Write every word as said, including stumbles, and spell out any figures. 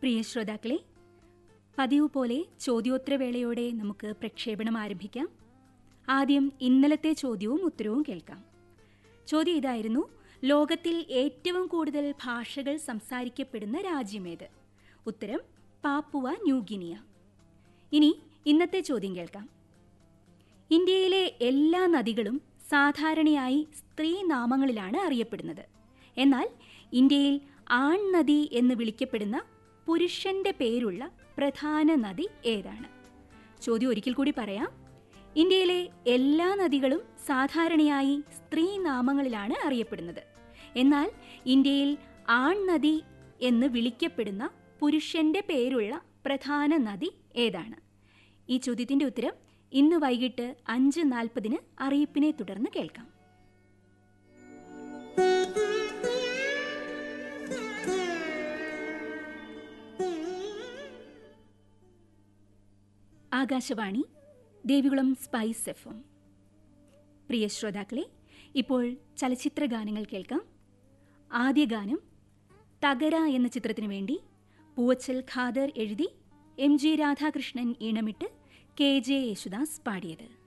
പ്രിയ ശ്രോതാക്കളെ, പതിവ് പോലെ ചോദ്യോത്തരവേളയോടെ നമുക്ക് പ്രക്ഷേപണം ആരംഭിക്കാം. ആദ്യം ഇന്നലത്തെ ചോദ്യവും ഉത്തരവും കേൾക്കാം. ചോദ്യം ഇതായിരുന്നു: ലോകത്തിൽ ഏറ്റവും കൂടുതൽ ഭാഷകൾ സംസാരിക്കപ്പെടുന്ന രാജ്യമേത്? ഉത്തരം പാപ്പുവ ന്യൂഗിനിയ. ഇനി ഇന്നത്തെ ചോദ്യം കേൾക്കാം. ഇന്ത്യയിലെ എല്ലാ നദികളും സാധാരണയായി സ്ത്രീനാമങ്ങളിലാണ് അറിയപ്പെടുന്നത്. എന്നാൽ ഇന്ത്യയിൽ ആൺനദി എന്ന് വിളിക്കപ്പെടുന്ന പുരുഷന്റെ പേരുള്ള പ്രധാന നദി ഏതാണ്? ചോദ്യം ഒരിക്കൽ കൂടി പറയാം. ഇന്ത്യയിലെ എല്ലാ നദികളും സാധാരണയായി സ്ത്രീനാമങ്ങളിലാണ് അറിയപ്പെടുന്നത്. എന്നാൽ ഇന്ത്യയിൽ ആൺനദി എന്ന് വിളിക്കപ്പെടുന്ന പുരുഷന്റെ പേരുള്ള പ്രധാന നദി ഏതാണ്? ഈ ചോദ്യത്തിന്റെ ഉത്തരം ഇന്ന് വൈകിട്ട് അഞ്ച് നാൽപ്പതിന് അറിയിപ്പിനെ തുടർന്ന് കേൾക്കാം. Akashvani, Devikulam spice F M. പ്രിയ ശ്രോതാക്കളെ, ഇപ്പോൾ ചലച്ചിത്ര ഗാനങ്ങൾ കേൾക്കാം. ആദ്യ ഗാനം തകര എന്ന ചിത്രത്തിനു വേണ്ടി പൂവച്ചൽ ഖാദർ എഴുതി M G Radhakrishnan ഈണമിട്ട് K J Yesudas പാടിയത്.